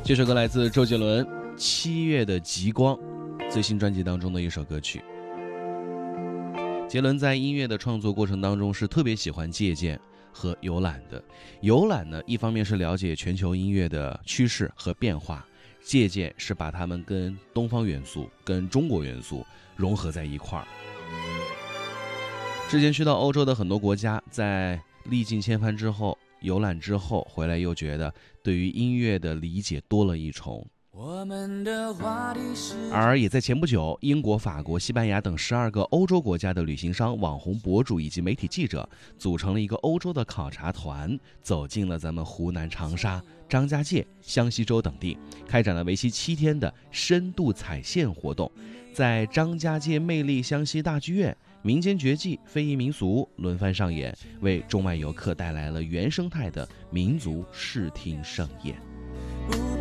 这首歌来自周杰伦《七月的极光》最新专辑当中的一首歌曲。杰伦在音乐的创作过程当中是特别喜欢借鉴和游览的。游览呢，一方面是了解全球音乐的趋势和变化，借鉴是把它们跟东方元素、跟中国元素融合在一块儿。之前去到欧洲的很多国家，在历尽千帆之后，游览之后回来，又觉得对于音乐的理解多了一重。而也在前不久，英国、法国、西班牙等12个欧洲国家的旅行商、网红博主以及媒体记者组成了一个欧洲的考察团，走进了咱们湖南长沙、张家界、湘西州等地，开展了为期7天的深度踩线活动。在张家界魅力湘西大剧院，民间绝技、非遗民俗轮番上演，为中外游客带来了原生态的民族视听盛宴。